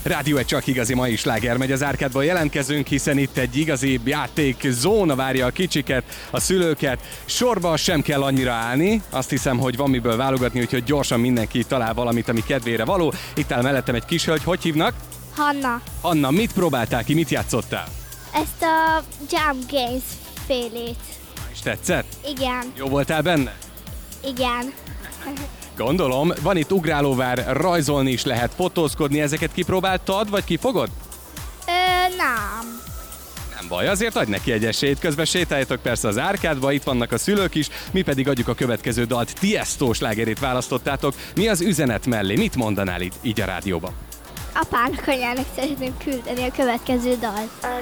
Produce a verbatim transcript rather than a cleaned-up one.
Rádió egy csak igazi mai sláger megy az árkádból, jelentkezünk, hiszen itt egy igazi játék zóna várja a kicsiket, a szülőket. Sorba sem kell annyira állni, azt hiszem, hogy van miből válogatni, úgyhogy gyorsan mindenki talál valamit, ami kedvére való. Itt áll mellettem egy kis hölgy, hogy hívnak? Hanna, Anna, mit próbáltál ki, mit játszottál? ezt a Jump Games félét. És tetszett? Igen, Jó voltál benne? igen. Gondolom, van itt ugrálóvár, rajzolni is lehet, fotózkodni, ezeket kipróbáltad, vagy kifogod? Ö, nem. Nem baj, azért adj neki egy esélyt, közben sétáljatok persze az árkádba, itt vannak a szülők is, mi pedig adjuk a következő dalt, Tiesto slágerét választottátok. Mi az üzenet mellé? Mit mondanál itt így a rádióban? Apának, anyának szeretném küldeni a következő dalt.